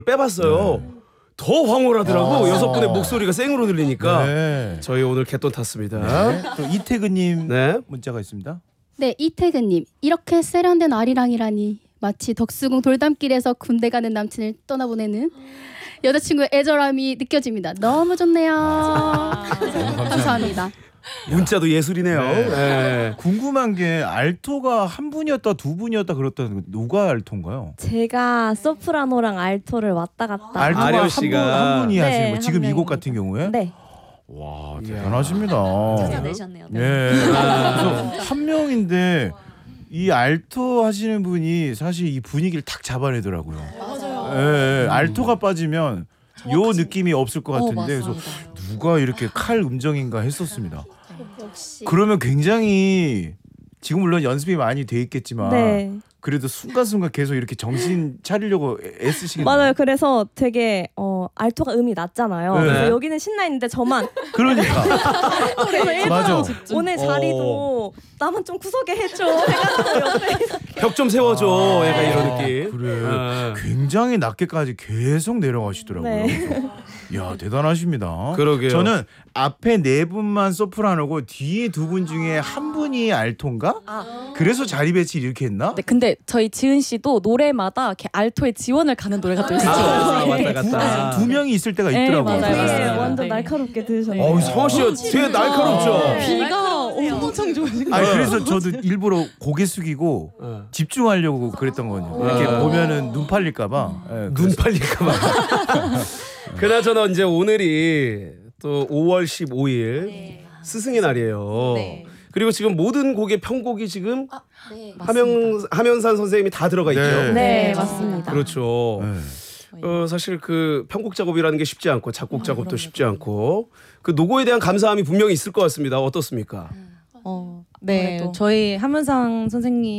빼봤어요. 더 황홀하더라고. 아. 여섯 분의 목소리가 생으로 들리니까 네. 저희 오늘 개돈 탔습니다. 네. 또 이태근님 네. 문자가 있습니다. 네, 이태근님. 이렇게 세련된 아리랑이라니. 마치 덕수궁 돌담길에서 군대 가는 남친을 떠나보내는 여자친구의 애절함이 느껴집니다. 너무 좋네요. 감사합니다. 문자도 예술이네요. 네. 네. 궁금한 게 알토가 한 분이었다 두 분이었다 그렇다는 거 누가 알토인가요? 제가 소프라노랑 알토를 왔다 갔다. 알토가 아려 한, 씨가. 한 분이 네, 하시는 거 한 지금 이 곡 명입니다. 같은 경우에? 네. 와 대단하십니다. 찾아내셨네요. 네. 예. 그래서 한 명인데 이 알토 하시는 분이 사실 이 분위기를 탁 잡아내더라고요. 맞아요. 예, 알토가 빠지면 요 느낌이 없을 것 같은데 그래서 맞습니다. 누가 이렇게 칼 음정인가 했었습니다. 역시. 그러면 굉장히 지금 물론 연습이 많이 돼 있겠지만 네. 그래도 순간순간 계속 이렇게 정신 차리려고 애쓰시겠네요. 맞아요. 그래서 되게 알토가 음이 낮잖아요. 네. 그래서 여기는 신나 있는데 저만 그러니까 그래서 일부러 맞아. 오늘 자리도 나만 좀 구석에 해줘 해가지고 옆에 벽 좀 세워줘. 약간 이런 느낌. 그래 아. 굉장히 낮게까지 계속 내려가시더라고요. 네. 그래서 야 대단하십니다. 그러게요. 저는 앞에 네 분만 소프라노고 뒤에 두 분 중에 한 분이 알토인가? 그래서 자리 배치 이렇게 했나? 네, 근데 저희 지은 씨도 노래마다 이렇게 알토의 지원을 가는 노래가 또 있어요. 아, 왔다 갔다. 두 명이 있을 때가 네, 있더라고요. 맞아요. 되게 맞아요. 완전 네. 날카롭게 들으셨네요. 성원 씨가 되게 날카롭죠. 비가 엄청 좋으신 아니 그래서 저도 일부러 고개 숙이고 어. 집중하려고 그랬던 거거든요. 이렇게 보면은 눈 팔릴까봐. 눈 팔릴까봐. 그나저나 이제 오늘이 또 5월 15일 스승의 날이에요. 네. 그리고 지금 모든 곡의 편곡이 지금 네. 하면산 선생님이 다 들어가 있죠. 네. 네, 맞습니다. 그렇죠. 네. 사실 그 편곡 작업이라는 게 쉽지 않고 작곡 작업도 쉽지 않고 그 노고에 대한 감사함이 분명히 있을 것 같습니다. 어떻습니까? 네, 저희 하면상 선생님